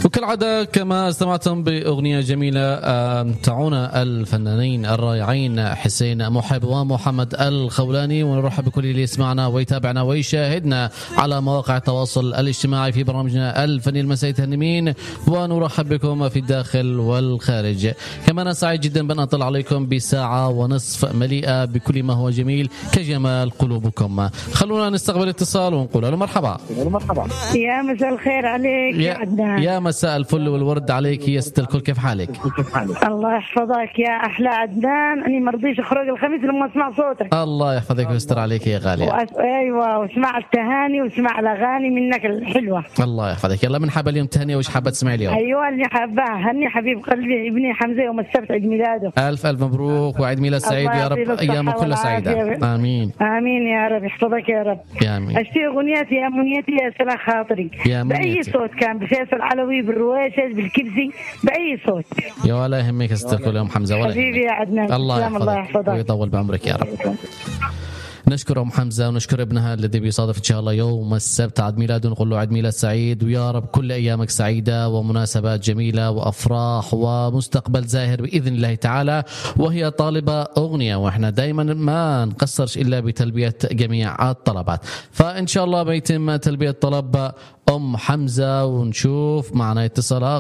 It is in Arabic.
وكالعادة كما استمعتم بأغنية جميلة تعونا الفنانين الرائعين حسين محب ومحمد الخولاني، ونرحب بكل اللي يسمعنا ويتابعنا ويشاهدنا على مواقع التواصل الاجتماعي في برنامجنا الفني المسائي تهنمين، ونرحب بكم في الداخل والخارج. كما أنا سعيد جدا بأن أطلع عليكم بساعة ونصف مليئة بكل ما هو جميل كجمال قلوبكم. خلونا نستقبل اتصال ونقول له مرحبا. يا مساء الخير عليك يا عدنان. يا مساء الفل والورد عليك يا ست الكل، كيف حالك؟ الله يحفظك يا أحلى عدنان. أنا مرضيش أخرج الخميس لما أسمع صوتك. الله يحفظك ويستر عليك يا غالية. أيوة، واسمع التهاني واسمع الأغاني منك الحلوة. الله يحفظك. يلا من حابة اليوم تهني وش حابة تسمع اليوم؟ أيوة اللي حابة هني حبيب قلبي ابني حمزة يوم السبت عيد ميلاده. ألف مبروك وعيد ميلاد سعيد يا رب، أيامه كلها سعيدة. آمين آمين يا رب، يحفظك يا رب. آمين. أشتي أغنيتي يا منيتي يا سلا خاطري بأي صوت كان، بفيصل العلوي بالرويشج بالكبسي بأي صوت. يا ولا يهمك يا ست الكل يا حمزة ولا حبيبي يا عدنان. الله يحفظك ويطول بعمرك يا رب. نشكر أم حمزة ونشكر ابنها الذي بيصادف إن شاء الله يوم السبت عيد ميلاده، نقول له عيد ميلاد سعيد، ويا رب كل أيامك سعيدة ومناسبات جميلة وأفراح ومستقبل زاهر بإذن الله تعالى. وهي طالبة أغنية، وإحنا دايما ما نقصرش إلا بتلبية جميع الطلبات، فإن شاء الله بيتم تلبية طلب أم حمزة ونشوف معنا اتصال